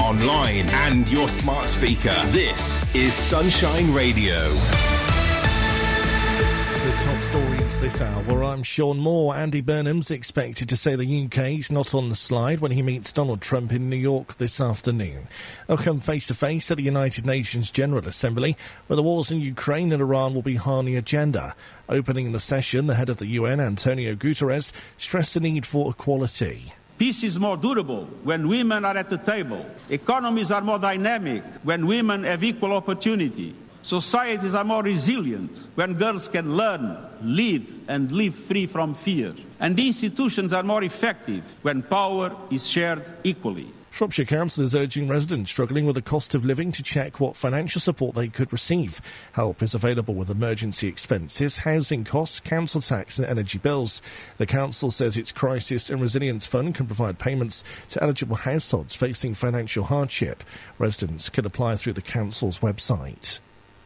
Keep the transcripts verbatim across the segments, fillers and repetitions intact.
online and your smart speaker. This is Sunshine Radio. The top stories this hour. I'm Sean Moore. Andy Burnham's expected to say the U K's not on the slide when he meets Donald Trump in New York this afternoon. They'll come face-to-face at the United Nations General Assembly, where the wars in Ukraine and Iran will be high on the agenda. Opening the session, the head of the U N, Antonio Guterres, stressed the need for equality. Peace is more durable when women are at the table. Economies are more dynamic when women have equal opportunity. Societies are more resilient when girls can learn, lead, and live free from fear. And the institutions are more effective when power is shared equally. Shropshire Council is urging residents struggling with the cost of living to check what financial support they could receive. Help is available with emergency expenses, housing costs, council tax and energy bills. The council says its Crisis and Resilience Fund can provide payments to eligible households facing financial hardship. Residents can apply through the council's website.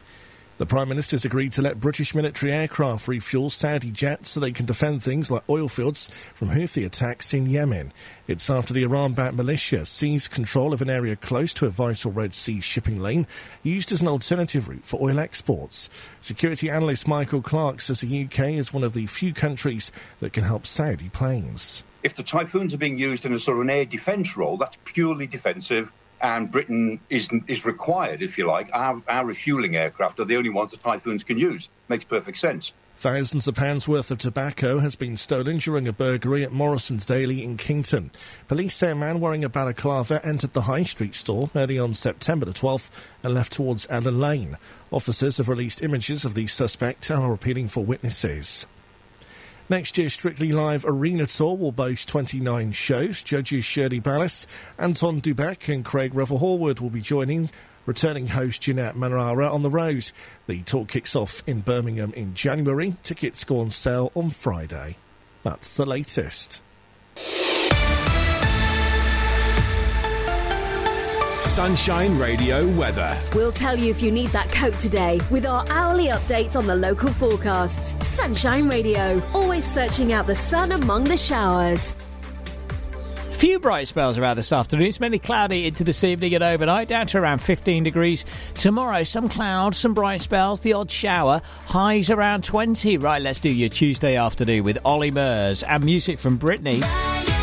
The Prime Minister's agreed to let British military aircraft refuel Saudi jets so they can defend things like oil fields from Houthi attacks in Yemen. It's after the Iran-backed militia seized control of an area close to a vital Red Sea shipping lane used as an alternative route for oil exports. Security analyst Michael Clark says the U K is one of the few countries that can help Saudi planes. If the Typhoons are being used in a sort of an air defence role, that's purely defensive. And Britain is is required, if you like. Our, our refuelling aircraft are the only ones the Typhoons can use. Makes perfect sense. Thousands of pounds worth of tobacco has been stolen during a burglary at Morrison's Daily in Kington. Police say a man wearing a balaclava entered the High Street store early on September the twelfth and left towards Ellen Lane. Officers have released images of the suspect and are appealing for witnesses. Next year's Strictly Live Arena Tour will boast twenty-nine shows. Judges Shirley Ballas, Anton Dubek and Craig Revel-Horwood will be joining returning host Jeanette Manara on the road. The tour kicks off in Birmingham in January. Tickets go on sale on Friday. That's the latest. Sunshine Radio weather. We'll tell you if you need that coat today with our hourly updates on the local forecasts. Sunshine Radio, always searching out the sun among the showers. Few bright spells around this afternoon. It's mainly cloudy into this evening and overnight, down to around fifteen degrees. Tomorrow, some clouds, some bright spells, the odd shower, highs around twenty. Right, let's do your Tuesday afternoon with Ollie Murs and music from Britney.